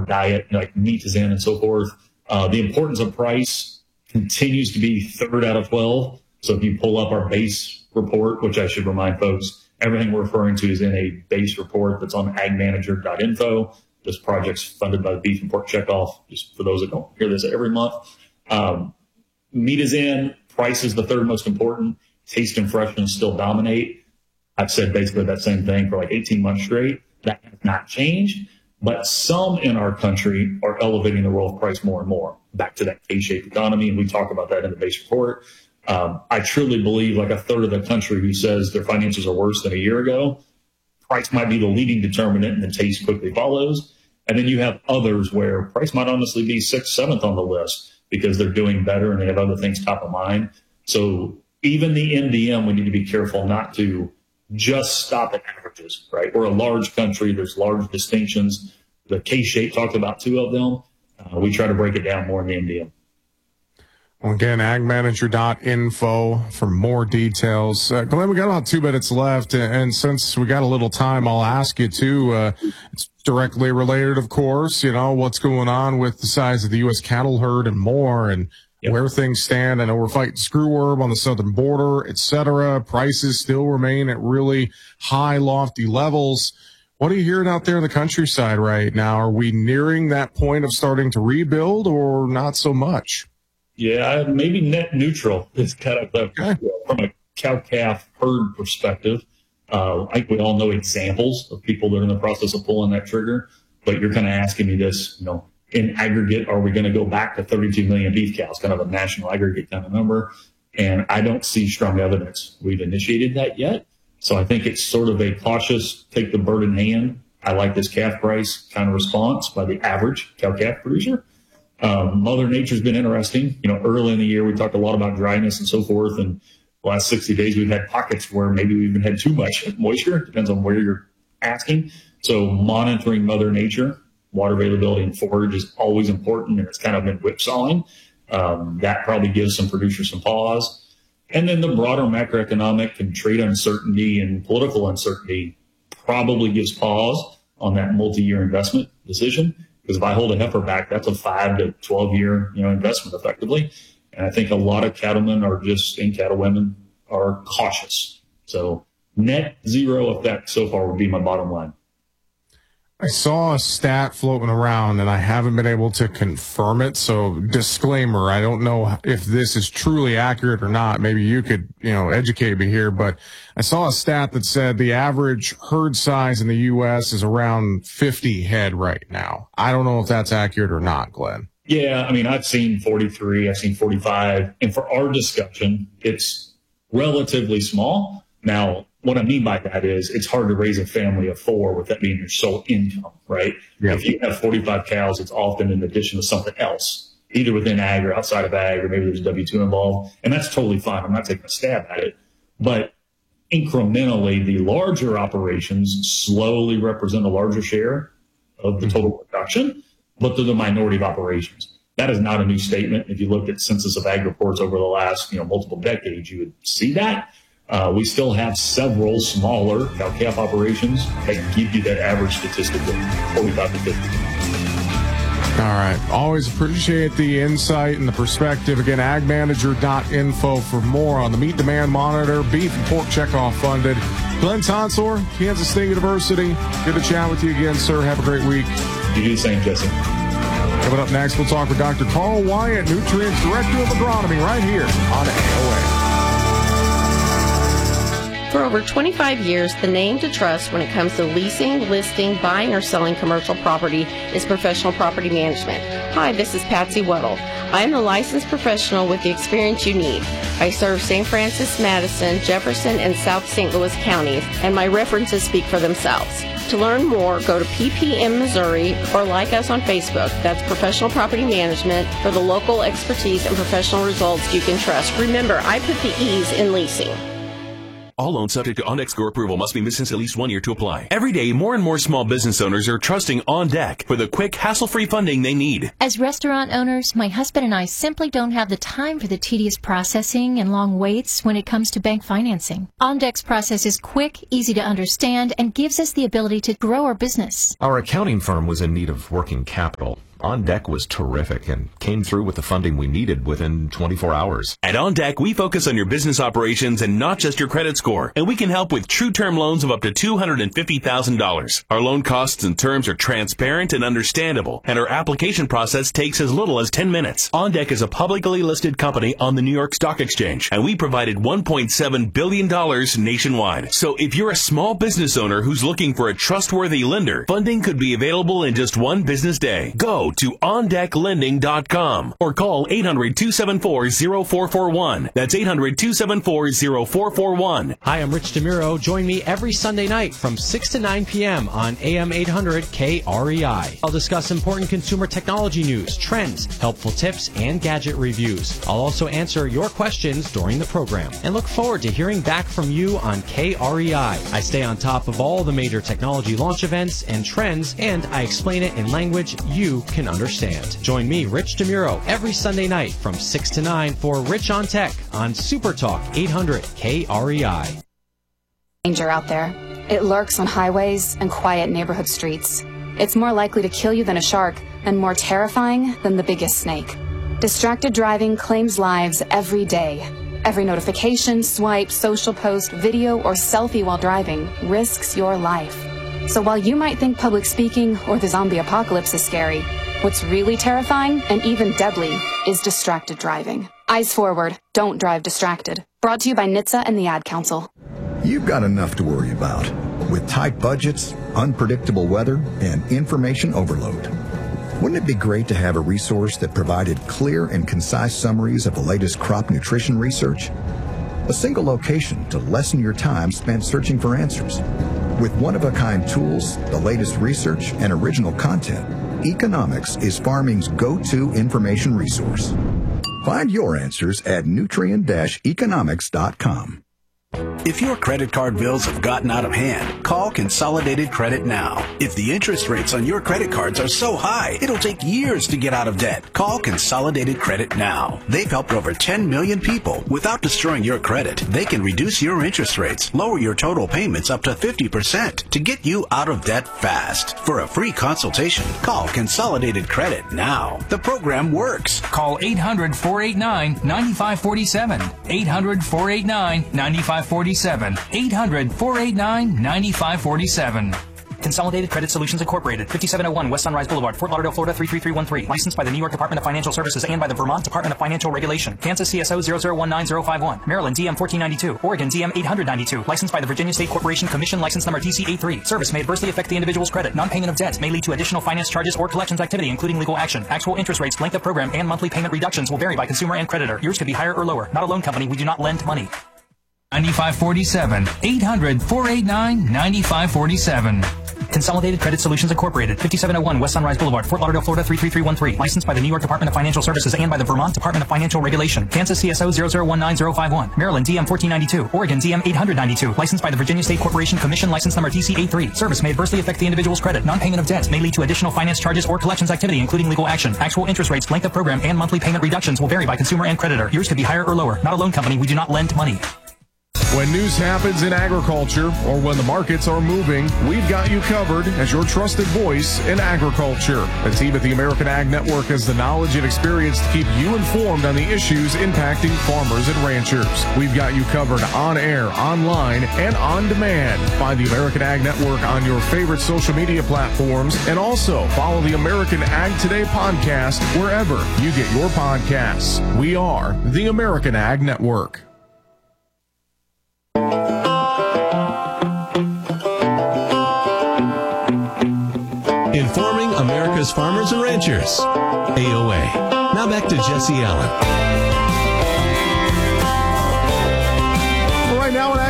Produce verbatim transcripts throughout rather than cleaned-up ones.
diet, like meat is in and so forth. Uh, the importance of price continues to be third out of twelve. So if you pull up our base report, which I should remind folks, everything we're referring to is in a base report that's on ag manager dot info. This project's funded by the Beef and Pork Checkoff, just for those that don't hear this every month. Um, meat is in, price is the third most important. Taste and freshness still dominate. I've said basically that same thing for like eighteen months straight. That has not changed, but some in our country are elevating the world price more and more. Back to that K-shaped economy, and we talk about that in the base report. Um, I truly believe like a third of the country who says their finances are worse than a year ago, price might be the leading determinant and then taste quickly follows. And then you have others where price might honestly be sixth, seventh on the list because they're doing better and they have other things top of mind. So even the M D M, we need to be careful not to just stop at averages, right? We're a large country. There's large distinctions. The K-shape talked about two of them. Uh, we try to break it down more in the M D M. Well, again, ag manager dot info for more details. Uh, Glenn, we got about two minutes left, and since we got a little time, I'll ask you too. Uh, it's directly related, of course, you know, what's going on with the size of the U S cattle herd and more, and yep. where things stand. I know we're fighting screwworm on the southern border, et cetera. Prices still remain at really high, lofty levels. What are you hearing out there in the countryside right now? Are we nearing that point of starting to rebuild or not so much? Yeah, maybe net neutral is kind of the, okay. from a cow-calf herd perspective. Uh, I think we all know examples of people that are in the process of pulling that trigger, but you're kind of asking me this, you know, in aggregate, are we going to go back to thirty-two million beef cows, kind of a national aggregate kind of number? And I don't see strong evidence we've initiated that yet. So I think it's sort of a cautious, take the bird in hand. I like this calf price kind of response by the average cow-calf producer. Um, Mother Nature's been interesting. You know, early in the year, we talked a lot about dryness and so forth. And the last sixty days, we've had pockets where maybe we even had too much moisture. Depends on where you're asking. So monitoring Mother Nature, water availability and forage is always important. And it's kind of been whipsawing. Um, that probably gives some producers some pause. And then the broader macroeconomic and trade uncertainty and political uncertainty probably gives pause on that multi-year investment decision. Because if I hold a heifer back, that's a five to twelve year, you know, investment effectively. And I think a lot of cattlemen are just, and cattle women are cautious. So net zero effect so far would be my bottom line. I saw a stat floating around and I haven't been able to confirm it. So disclaimer, I don't know if this is truly accurate or not. Maybe you could, you know, educate me here, but I saw a stat that said the average herd size in the U S is around fifty head right now. I don't know if that's accurate or not, Glenn. Yeah. I mean, I've seen forty-three, I've seen forty-five. And for our discussion, it's relatively small. Now, what I mean by that is it's hard to raise a family of four with that being your sole income, right? Yeah. If you have forty-five cows, it's often in addition to something else, either within ag or outside of ag, or maybe there's W two involved. And that's totally fine. I'm not taking a stab at it. But incrementally, the larger operations slowly represent a larger share of the total production, but they're the minority of operations. That is not a new statement. If you looked at Census of Ag reports over the last, you know, multiple decades, you would see that. Uh, we still have several smaller cow-calf operations that give you that average statistic of forty-five to fifty. All right. Always appreciate the insight and the perspective. Again, ag manager dot info for more on the Meat Demand Monitor, Beef and Pork Checkoff funded. Glenn Tonsor, Kansas State University. Good to chat with you again, sir. Have a great week. You do the same, Jesse. Coming up next, we'll talk with Doctor Carl Wyatt, Nutrients Director of Agronomy, right here on A O A. For over twenty-five years, the name to trust when it comes to leasing, listing, buying, or selling commercial property is Professional Property Management. Hi, this is Patsy Weddle. I am the licensed professional with the experience you need. I serve Saint Francis, Madison, Jefferson, and South Saint Louis counties, and my references speak for themselves. To learn more, go to P P M Missouri or like us on Facebook. That's Professional Property Management for the local expertise and professional results you can trust. Remember, I put the E's in leasing. All loans subject to OnDeck score approval must be missed since at least one year to apply. Every day, more and more small business owners are trusting OnDeck for the quick, hassle-free funding they need. As restaurant owners, my husband and I simply don't have the time for the tedious processing and long waits when it comes to bank financing. OnDeck's process is quick, easy to understand, and gives us the ability to grow our business. Our accounting firm was in need of working capital. OnDeck was terrific and came through with the funding we needed within twenty-four hours. At OnDeck, we focus on your business operations and not just your credit score, and we can help with true term loans of up to two hundred fifty thousand dollars. Our loan costs and terms are transparent and understandable, and our application process takes as little as ten minutes. OnDeck is a publicly listed company on the New York Stock Exchange, and we provided one point seven billion dollars nationwide. So if you're a small business owner who's looking for a trustworthy lender, funding could be available in just one business day. Go to on deck lending dot com or call eight hundred, two seven four, zero four four one. That's eight hundred, two seven four, zero four four one. Hi, I'm Rich DeMuro. Join me every Sunday night from six to nine p.m. on A M eight hundred K R E I. I'll discuss important consumer technology news, trends, helpful tips, and gadget reviews. I'll also answer your questions during the program and look forward to hearing back from you on K R E I. I stay on top of all the major technology launch events and trends, and I explain it in language you can understand. Join me, Rich DeMuro, every Sunday night from six to nine for Rich on Tech on Super Talk eight hundred K R E I. Danger out there. It lurks on highways and quiet neighborhood streets. It's more likely to kill you than a shark and more terrifying than the biggest snake. Distracted driving claims lives every day. Every notification, swipe, social post, video, or selfie while driving risks your life. So while you might think public speaking or the zombie apocalypse is scary, what's really terrifying and even deadly is distracted driving. Eyes forward, don't drive distracted. Brought to you by N H T S A and the Ad Council. You've got enough to worry about with tight budgets, unpredictable weather, and information overload. Wouldn't it be great to have a resource that provided clear and concise summaries of the latest crop nutrition research? A single location to lessen your time spent searching for answers. With one-of-a-kind tools, the latest research, and original content, Economics is farming's go-to information resource. Find your answers at nutrient dash economics dot com. If your credit card bills have gotten out of hand, call Consolidated Credit now. If the interest rates on your credit cards are so high, it'll take years to get out of debt. Call Consolidated Credit now. They've helped over ten million people without destroying your credit. They can reduce your interest rates, lower your total payments up to fifty percent to get you out of debt fast. For a free consultation, call Consolidated Credit now. The program works. Call eight hundred, four eight nine, nine five four seven. eight hundred, four eight nine, nine five four seven. eight hundred, four eight nine, nine five four seven. Consolidated Credit Solutions Incorporated, fifty-seven oh one West Sunrise Boulevard, Fort Lauderdale, Florida three three three one three. Licensed by the New York Department of Financial Services and by the Vermont Department of Financial Regulation. Kansas C S O zero zero one nine zero five one. Maryland D M fourteen ninety-two. Oregon D M eight hundred ninety-two. Licensed by the Virginia State Corporation Commission. License number T C A three. Service may adversely affect the individual's credit. Non-payment of debt may lead to additional finance charges or collections activity, including legal action. Actual interest rates, length of program, and monthly payment reductions will vary by consumer and creditor. Yours could be higher or lower. Not a loan company. We do not lend money. nine five four seven. eight hundred, four eight nine, nine five four seven. Consolidated Credit Solutions Incorporated, fifty-seven oh one West Sunrise Boulevard, Fort Lauderdale, Florida three three three one three. Licensed by the New York Department of Financial Services and by the Vermont Department of Financial Regulation. Kansas C S O zero zero one nine zero five one. Maryland D M fourteen ninety-two. Oregon D M eight hundred ninety-two. Licensed by the Virginia State Corporation Commission. License number T C A three. Service may adversely affect the individual's credit. Non-payment of debt may lead to additional finance charges or collections activity, including legal action. Actual interest rates, length of program, and monthly payment reductions will vary by consumer and creditor. Yours could be higher or lower. Not a loan company. We do not lend money. When news happens in agriculture or when the markets are moving, we've got you covered as your trusted voice in agriculture. The team at the American Ag Network has the knowledge and experience to keep you informed on the issues impacting farmers and ranchers. We've got you covered on air, online, and on demand. Find the American Ag Network on your favorite social media platforms, and also follow the American Ag Today podcast wherever you get your podcasts. We are the American Ag Network. Informing America's farmers and ranchers. A O A. Now back to Jesse Allen. Right now in agriculture,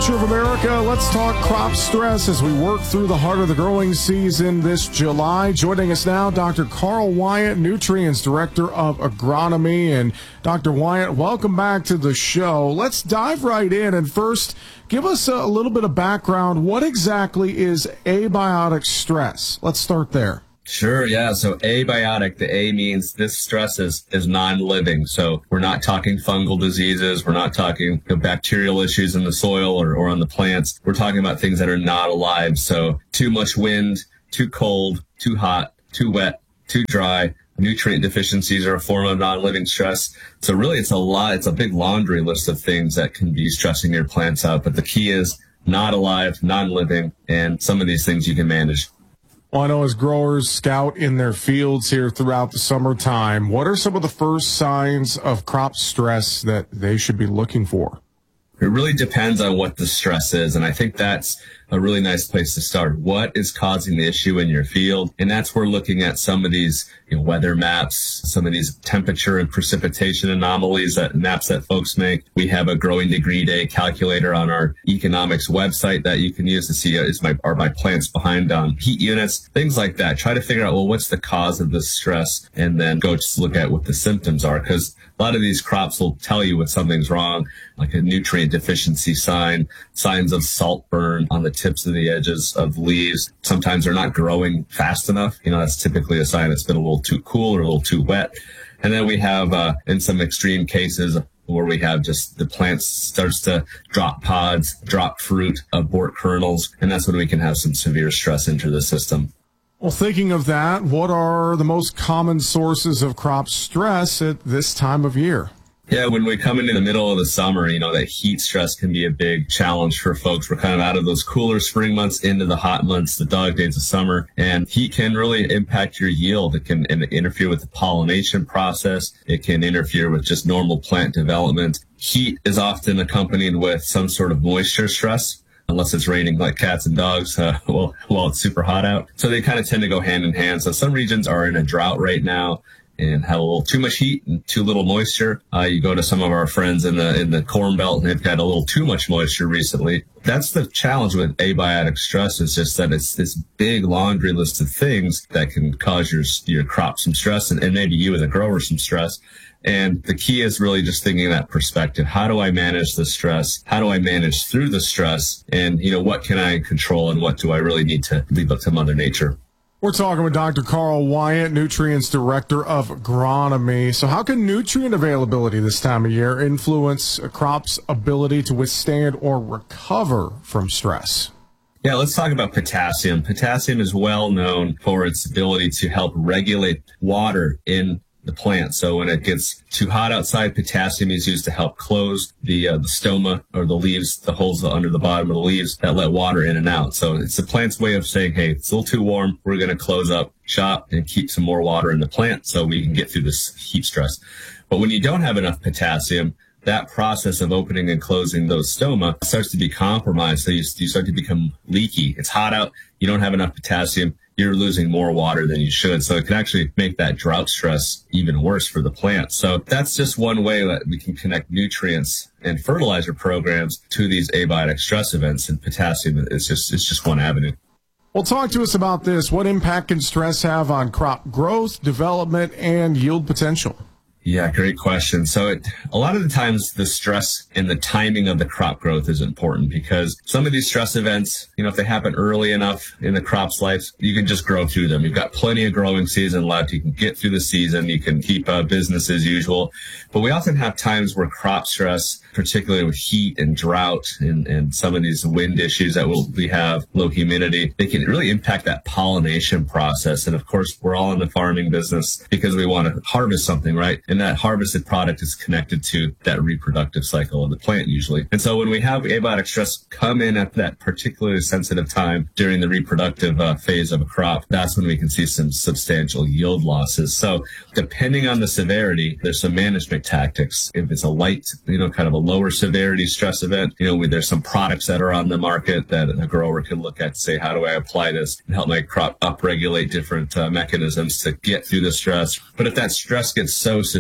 Agriculture of America. Let's talk crop stress as we work through the heart of the growing season this July. Joining us now, Doctor Carl Wyatt, Nutrients Director of Agronomy. And Doctor Wyatt, welcome back to the show. Let's dive right in. And first, give us a little bit of background. What exactly is abiotic stress? Let's start there. Sure, yeah. So abiotic, the A means this stress is, is non-living. So we're not talking fungal diseases. We're not talking you know, bacterial issues in the soil or, or on the plants. We're talking about things that are not alive. So too much wind, too cold, too hot, too wet, too dry. Nutrient deficiencies are a form of non-living stress. So really it's a lot, it's a big laundry list of things that can be stressing your plants out. But the key is not alive, non-living, and some of these things you can manage. Well, I know as growers scout in their fields here throughout the summertime, what are some of the first signs of crop stress that they should be looking for? It really depends on what the stress is, and I think that's a really nice place to start. What is causing the issue in your field? And that's where looking at some of these you know, weather maps, some of these temperature and precipitation anomalies, that maps that folks make. We have a growing degree day calculator on our economics website that you can use to see uh, is my are my plants behind on heat units, things like that. Try to figure out, well, what's the cause of this stress, and then go just look at what the symptoms are, because a lot of these crops will tell you when something's wrong, like a nutrient deficiency sign, signs of salt burn on the tips of the edges of leaves. Sometimes they're not growing fast enough. You know, that's typically a sign it's been a little too cool or a little too wet. And then we have, uh, in some extreme cases, where we have just the plant starts to drop pods, drop fruit, abort kernels, and that's when we can have some severe stress into the system. Well, thinking of that, what are the most common sources of crop stress at this time of year? Yeah, when we come into the middle of the summer, you know, that heat stress can be a big challenge for folks. We're kind of out of those cooler spring months into the hot months, the dog days of summer, and heat can really impact your yield. It can interfere with the pollination process. It can interfere with just normal plant development. Heat is often accompanied with some sort of moisture stress, unless it's raining like cats and dogs, uh, well, while it's super hot out. So they kind of tend to go hand in hand. So some regions are in a drought right now and have a little too much heat and too little moisture. Uh, you go to some of our friends in the in the Corn Belt, and they've got a little too much moisture recently. That's the challenge with abiotic stress, is just that it's this big laundry list of things that can cause your your crop some stress, and, and maybe you as a grower some stress. And the key is really just thinking that perspective. How do I manage the stress? How do I manage through the stress? And, you know, what can I control, and what do I really need to leave up to Mother Nature? We're talking with Doctor Carl Wyatt, Nutrients Director of Agronomy. So how can nutrient availability this time of year influence a crop's ability to withstand or recover from stress? Yeah, let's talk about potassium. Potassium is well known for its ability to help regulate water in the plant. So when it gets too hot outside, potassium is used to help close the uh, the stoma, or the leaves, the holes under the bottom of the leaves that let water in and out. So it's the plant's way of saying, hey, it's a little too warm. We're going to close up shop and keep some more water in the plant so we can get through this heat stress. But when you don't have enough potassium, that process of opening and closing those stoma starts to be compromised. So you, you start to become leaky. It's hot out. You don't have enough potassium. You're losing more water than you should. So it can actually make that drought stress even worse for the plant. So that's just one way that we can connect nutrients and fertilizer programs to these abiotic stress events. And potassium is just, it's just one avenue. Well, talk to us about this. What impact can stress have on crop growth, development, and yield potential? Yeah, great question. So it, a lot of the times the stress and the timing of the crop growth is important, because some of these stress events, you know, if they happen early enough in the crop's life, you can just grow through them. You've got plenty of growing season left. You can get through the season. You can keep uh, business as usual. But we often have times where crop stress, particularly with heat and drought and, and some of these wind issues that we'll, we have, low humidity, they can really impact that pollination process. And of course, we're all in the farming business because we want to harvest something, right? And that harvested product is connected to that reproductive cycle of the plant usually. And so when we have abiotic stress come in at that particularly sensitive time during the reproductive uh, phase of a crop, that's when we can see some substantial yield losses. So depending on the severity, there's some management tactics. If it's a light, you know, kind of a lower severity stress event, you know, there's some products that are on the market that a grower can look at to say, how do I apply this and help my crop upregulate different uh, mechanisms to get through the stress? But if that stress gets so severe,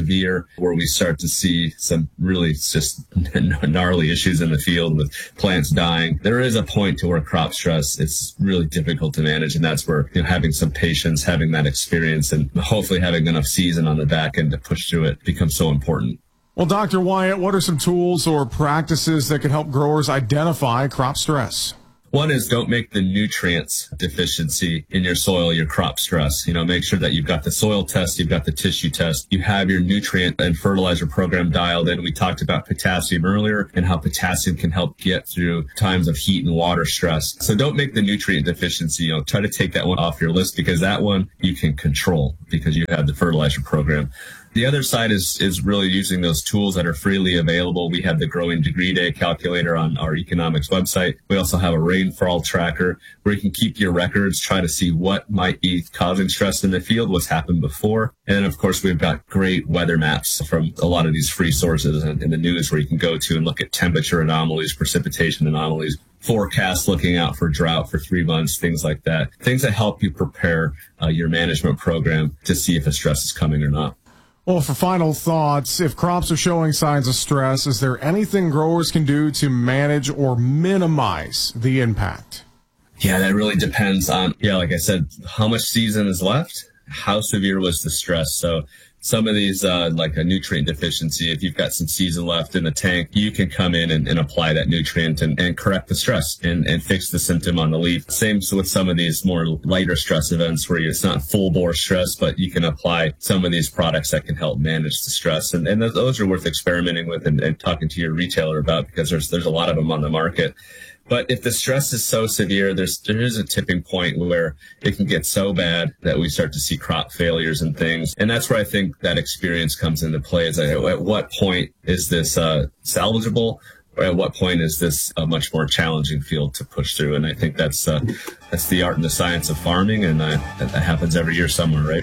severe, where we start to see some really just gnarly issues in the field with plants dying, there is a point to where crop stress, it's really difficult to manage. And that's where, you know, having some patience, having that experience, and hopefully having enough season on the back end to push through it becomes so important. Well, Doctor Wyatt, what are some tools or practices that can help growers identify crop stress? One is don't make the nutrients deficiency in your soil your crop stress. You know, make sure that you've got the soil test, you've got the tissue test, you have your nutrient and fertilizer program dialed in. We talked about potassium earlier and how potassium can help get through times of heat and water stress. So don't make the nutrient deficiency, you know, try to take that one off your list, because that one you can control because you have the fertilizer program. The other side is is really using those tools that are freely available. We have the Growing Degree Day calculator on our economics website. We also have a rainfall tracker where you can keep your records, try to see what might be causing stress in the field, what's happened before. And then, of course, we've got great weather maps from a lot of these free sources in, in the news where you can go to and look at temperature anomalies, precipitation anomalies, forecasts looking out for drought for three months, things like that. Things that help you prepare uh, your management program to see if a stress is coming or not. Well, for final thoughts, if crops are showing signs of stress, is there anything growers can do to manage or minimize the impact? Yeah, that really depends on, yeah, like I said, how much season is left, how severe was the stress. So some of these, uh, like a nutrient deficiency, if you've got some season left in the tank, you can come in and, and apply that nutrient and, and correct the stress and, and fix the symptom on the leaf. Same with some of these more lighter stress events where it's not full bore stress, but you can apply some of these products that can help manage the stress. And, and those are worth experimenting with and, and talking to your retailer about, because there's, there's a lot of them on the market. But if the stress is so severe, there's, there is a tipping point where it can get so bad that we start to see crop failures and things. And that's where I think that experience comes into play, is at what point is this uh, salvageable, or at what point is this a much more challenging field to push through? And I think that's uh, that's the art and the science of farming, and uh, that happens every year somewhere, right?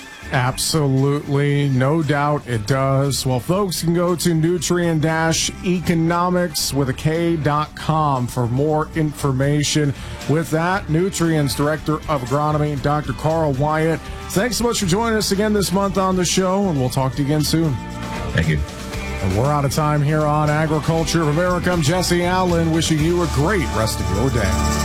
Absolutely. No doubt it does. Well, folks can go to nutrient economics with a K dot com for more information. With that, Nutrien's Director of Agronomy, Doctor Carl Wyatt, thanks so much for joining us again this month on the show, and we'll talk to you again soon. Thank you. And we're out of time here on Agriculture of America. I'm Jesse Allen, wishing you a great rest of your day.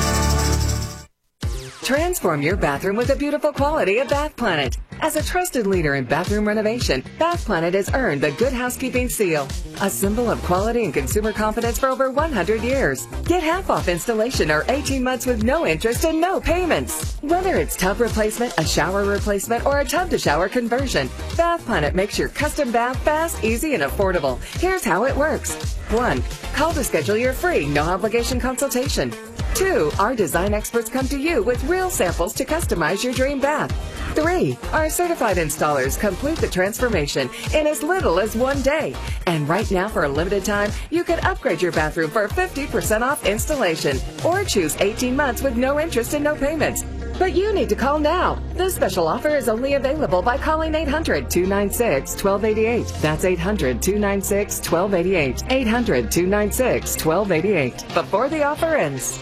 Transform your bathroom with the beautiful quality of Bath Planet. As a trusted leader in bathroom renovation, Bath Planet has earned the Good Housekeeping seal, a symbol of quality and consumer confidence for over one hundred years. Get half off installation or eighteen months with no interest and no payments. Whether it's tub replacement, a shower replacement, or a tub-to-shower conversion, Bath Planet makes your custom bath fast, easy, and affordable. Here's how it works. One, call to schedule your free, no-obligation consultation. Two, our design experts come to you with real samples to customize your dream bath. Three, our certified installers complete the transformation in as little as one day. And right now, for a limited time, you can upgrade your bathroom for fifty percent off installation, or choose eighteen months with no interest and no payments. But you need to call now. This special offer is only available by calling eight hundred, two nine six, one two eight eight. That's eight hundred, two nine six, one two eight eight. eight hundred, two nine six, one two eight eight. Before the offer ends.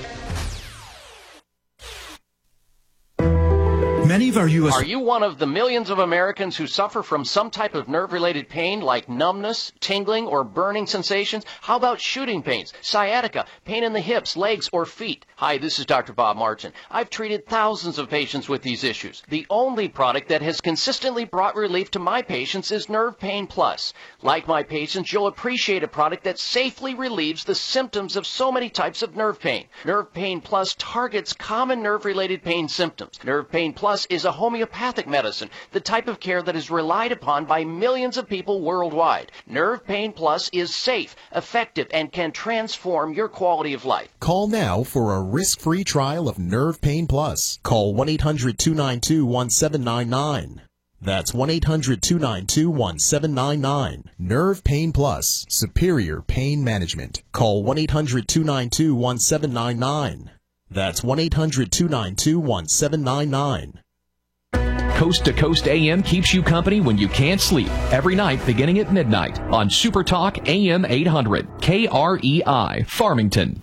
Many of our U S Are you one of the millions of Americans who suffer from some type of nerve-related pain like numbness, tingling, or burning sensations? How about shooting pains, sciatica, pain in the hips, legs, or feet? Hi, this is Doctor Bob Martin. I've treated thousands of patients with these issues. The only product that has consistently brought relief to my patients is Nerve Pain Plus. Like my patients, you'll appreciate a product that safely relieves the symptoms of so many types of nerve pain. Nerve Pain Plus targets common nerve-related pain symptoms. Nerve Pain Plus is a homeopathic medicine, the type of care that is relied upon by millions of people worldwide. Nerve Pain Plus is safe, effective, and can transform your quality of life. Call now for a risk-free trial of Nerve Pain Plus. Call one eight hundred, two nine two, one seven nine nine. That's one eight hundred, two nine two, one seven nine nine. Nerve Pain Plus, superior pain management. Call one eight hundred, two nine two, one seven nine nine. That's one eight hundred, two nine two, one seven nine nine. Coast to Coast A M keeps you company when you can't sleep. Every night beginning at midnight on Super Talk A M eight hundred, K R E I, Farmington.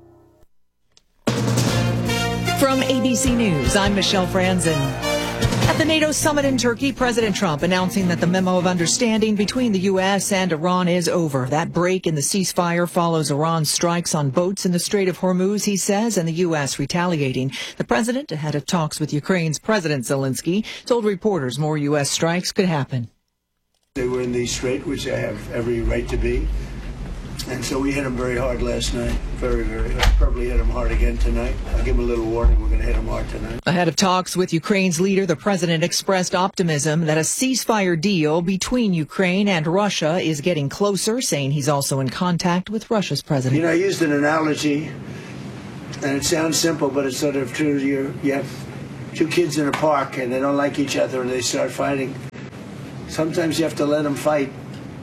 From A B C News, I'm Michelle Franzen. At the NATO summit in Turkey, President Trump announcing that the memo of understanding between the U S and Iran is over. That break in the ceasefire follows Iran's strikes on boats in the Strait of Hormuz, he says, and the U S retaliating. The president, ahead of talks with Ukraine's President Zelensky, told reporters more U S strikes could happen. They were in the strait, which they have every right to be. And so we hit them very hard last night. Very, very hard. Probably hit them hard again tonight. I'll give them a little warning. We're going to hit them hard tonight. Ahead of talks with Ukraine's leader, the president expressed optimism that a ceasefire deal between Ukraine and Russia is getting closer, saying he's also in contact with Russia's president. You know, I used an analogy, and it sounds simple, but it's sort of true. You you have two kids in a park, and they don't like each other, and they start fighting. Sometimes you have to let them fight.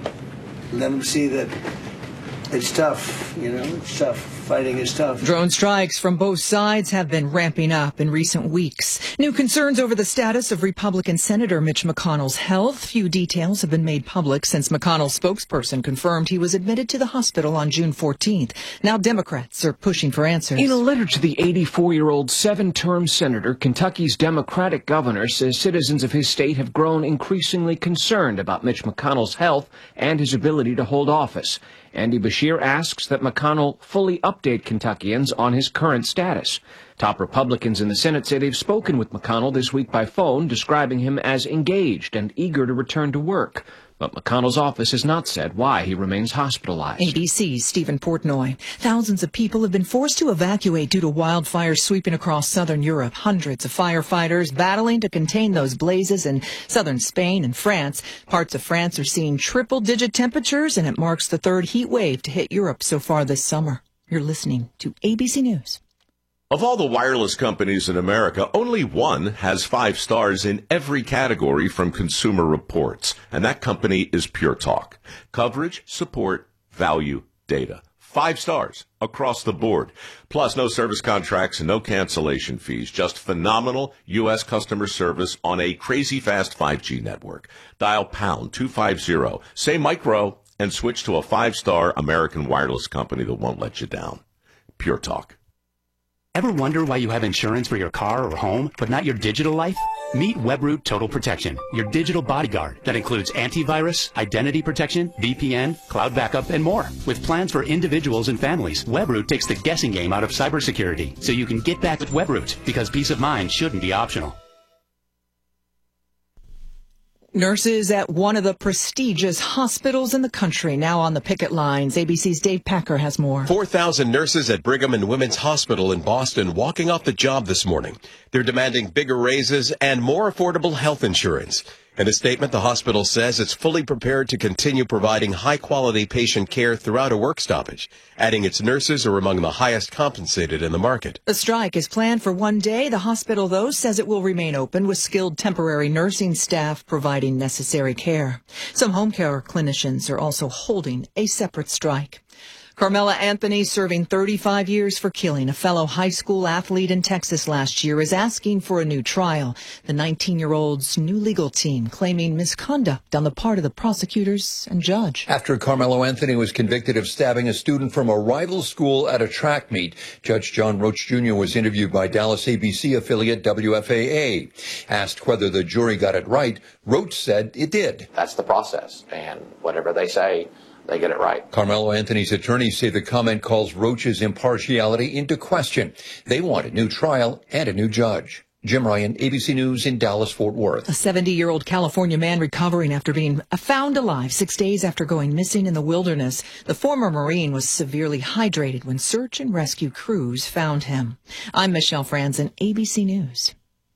Let them see that it's tough, you know, it's tough. Fighting is tough. Drone strikes from both sides have been ramping up in recent weeks. New concerns over the status of Republican Senator Mitch McConnell's health. Few details have been made public since McConnell's spokesperson confirmed he was admitted to the hospital on June fourteenth. Now Democrats are pushing for answers. In a letter to the eighty-four-year-old seven-term senator, Kentucky's Democratic governor says citizens of his state have grown increasingly concerned about Mitch McConnell's health and his ability to hold office. Andy Beshear asks that McConnell fully update Kentuckians on his current status. Top Republicans in the Senate say they've spoken with McConnell this week by phone, describing him as engaged and eager to return to work. But McConnell's office has not said why he remains hospitalized. A B C's Stephen Portnoy. Thousands of people have been forced to evacuate due to wildfires sweeping across southern Europe. Hundreds of firefighters battling to contain those blazes in southern Spain and France. Parts of France are seeing triple-digit temperatures, and it marks the third heat wave to hit Europe so far this summer. You're listening to A B C News. Of all the wireless companies in America, only one has five stars in every category from Consumer Reports, and that company is Pure Talk. Coverage, support, value, data. Five stars across the board. Plus, no service contracts and no cancellation fees. Just phenomenal U S customer service on a crazy fast five G network. Dial pound two fifty, say micro, and switch to a five-star American wireless company that won't let you down. Pure Talk. Ever wonder why you have insurance for your car or home, but not your digital life? Meet Webroot Total Protection, your digital bodyguard that includes antivirus, identity protection, V P N, cloud backup, and more. With plans for individuals and families, Webroot takes the guessing game out of cybersecurity, so you can get back with Webroot, because peace of mind shouldn't be optional. Nurses at one of the prestigious hospitals in the country now on the picket lines. A B C's Dave Packer has more. four thousand nurses at Brigham and Women's Hospital in Boston walking off the job this morning. They're demanding bigger raises and more affordable health insurance. In a statement, the hospital says it's fully prepared to continue providing high-quality patient care throughout a work stoppage, adding its nurses are among the highest compensated in the market. The strike is planned for one day. The hospital, though, says it will remain open with skilled temporary nursing staff providing necessary care. Some home care clinicians are also holding a separate strike. Carmela Anthony, serving thirty-five years for killing a fellow high school athlete in Texas last year, is asking for a new trial. The nineteen-year-old's new legal team claiming misconduct on the part of the prosecutors and judge. After Carmelo Anthony was convicted of stabbing a student from a rival school at a track meet, Judge John Roach Junior was interviewed by Dallas A B C affiliate W F A A. Asked whether the jury got it right, Roach said it did. That's the process, and whatever they say, they get it right. Carmelo Anthony's attorneys say the comment calls Roach's impartiality into question. They want a new trial and a new judge. Jim Ryan, A B C News in Dallas-Fort Worth. A seventy-year-old California man recovering after being found alive six days after going missing in the wilderness. The former Marine was severely hydrated when search and rescue crews found him. I'm Michelle Franzen, A B C News.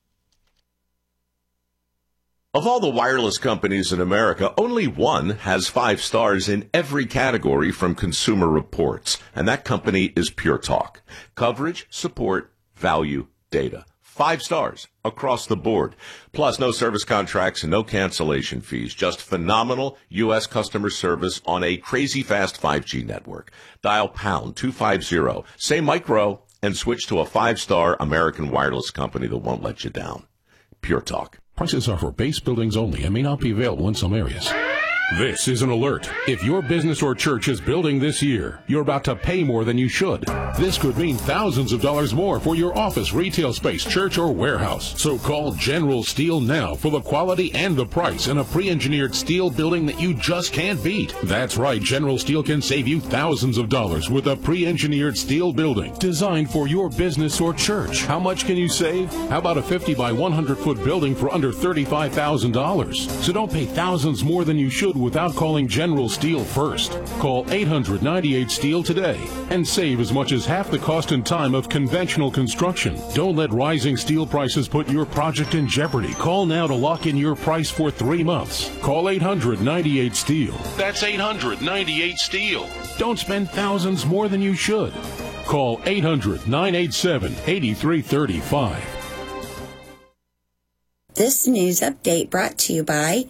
Of all the wireless companies in America, only one has five stars in every category from Consumer Reports, and that company is Pure Talk. Coverage, support, value, data. Five stars across the board. Plus, no service contracts and no cancellation fees. Just phenomenal U S customer service on a crazy fast five G network. Dial pound two fifty, say micro, and switch to a five-star American wireless company that won't let you down. Pure Talk. Prices are for base buildings only and may not be available in some areas. This is an alert. If your business or church is building this year, you're about to pay more than you should. This could mean thousands of dollars more for your office, retail space, church, or warehouse. So call General Steel now for the quality and the price in a pre-engineered steel building that you just can't beat. That's right, General Steel can save you thousands of dollars with a pre-engineered steel building designed for your business or church. How much can you save? How about a fifty by one hundred foot building for under thirty-five thousand dollars? So don't pay thousands more than you should without calling General Steel first. Call eight hundred ninety-eight steel today and save as much as half the cost and time of conventional construction. Don't let rising steel prices put your project in jeopardy. Call now to lock in your price for three months. Call eight hundred ninety-eight steel. That's eight hundred ninety-eight steel. Don't spend thousands more than you should. Call eight hundred nine eight seven eight three three five. This news update brought to you by